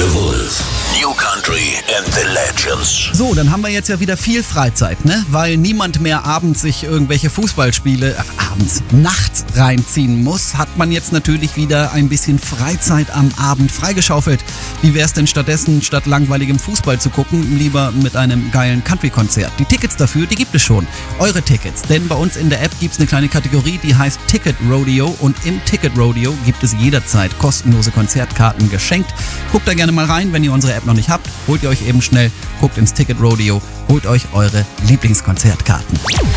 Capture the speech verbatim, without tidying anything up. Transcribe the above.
The Wolf. New Country and the Legends. So, dann haben wir jetzt ja wieder viel Freizeit, ne? Weil niemand mehr abends sich irgendwelche Fußballspiele, äh, abends, nachts reinziehen muss, hat man jetzt natürlich wieder ein bisschen Freizeit am Abend freigeschaufelt. Wie wär's denn stattdessen, statt langweiligem Fußball zu gucken, lieber mit einem geilen Country-Konzert? Die Tickets dafür, die gibt es schon. Eure Tickets, denn bei uns in der App gibt's eine kleine Kategorie, die heißt Ticket Rodeo, und im Ticket Rodeo gibt es jederzeit kostenlose Konzertkarten geschenkt. Guckt da gerne mal rein, wenn ihr unsere App noch nicht habt, holt ihr euch eben schnell, guckt ins Ticket Rodeo, holt euch eure Lieblingskonzertkarten.